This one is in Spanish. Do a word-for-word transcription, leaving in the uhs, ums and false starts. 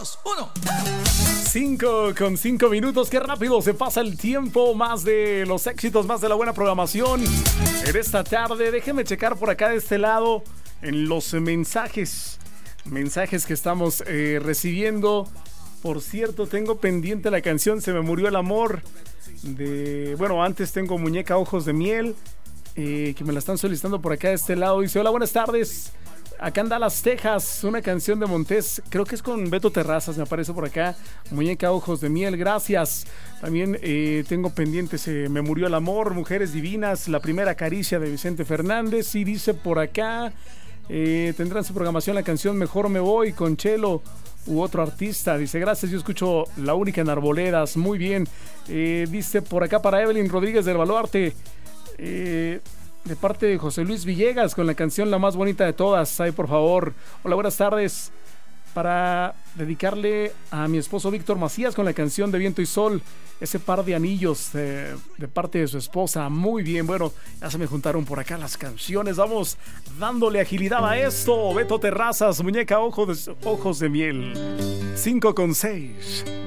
Uno. Cinco con cinco minutos, qué rápido se pasa el tiempo, más de los éxitos, más de la buena programación en esta tarde. Déjenme checar por acá de este lado en los mensajes, mensajes que estamos eh, recibiendo. Por cierto, tengo pendiente la canción Se me murió el amor de, bueno, antes tengo Muñeca Ojos de Miel, eh, que me la están solicitando por acá de este lado. Dice, hola, buenas tardes. Acá en Dallas, Texas, una canción de Montés, creo que es con Beto Terrazas, me aparece por acá. Muñeca Ojos de Miel, gracias. También eh, tengo pendiente Se me murió el amor, Mujeres Divinas, La primera caricia de Vicente Fernández. Y dice por acá, eh, tendrán su programación la canción Mejor me voy con Chelo u otro artista. Dice, gracias, yo escucho La única en Arboledas, muy bien. Eh, dice por acá para Evelyn Rodríguez del Baluarte, eh... de parte de José Luis Villegas con la canción La más bonita de todas. Ay, por favor. Hola, buenas tardes. Para dedicarle a mi esposo Víctor Macías con la canción de Viento y Sol, ese par de anillos eh, de parte de su esposa. Muy bien, bueno, ya se me juntaron por acá las canciones. Vamos dándole agilidad a esto. Beto Terrazas, Muñeca Ojos de, Ojos de Miel. cinco con seis.